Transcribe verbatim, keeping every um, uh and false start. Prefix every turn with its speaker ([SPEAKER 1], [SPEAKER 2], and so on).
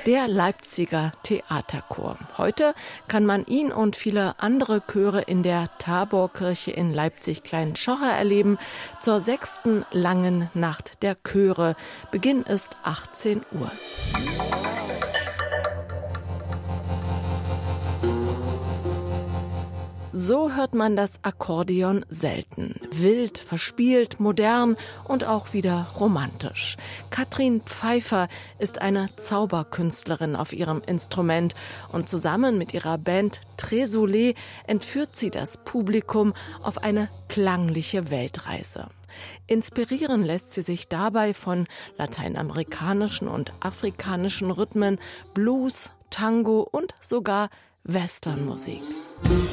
[SPEAKER 1] Der Leipziger Theaterchor. Heute kann man ihn und viele andere Chöre in der Taborkirche in Leipzig-Klein-Schocher erleben. Zur sechsten langen Nacht der Chöre. Beginn ist achtzehn Uhr. So hört man das Akkordeon selten. Wild, verspielt, modern und auch wieder romantisch. Katrin Pfeiffer ist eine Zauberkünstlerin auf ihrem Instrument und zusammen mit ihrer Band Trésolé entführt sie das Publikum auf eine klangliche Weltreise. Inspirieren lässt sie sich dabei von lateinamerikanischen und afrikanischen Rhythmen, Blues, Tango und sogar Westernmusik.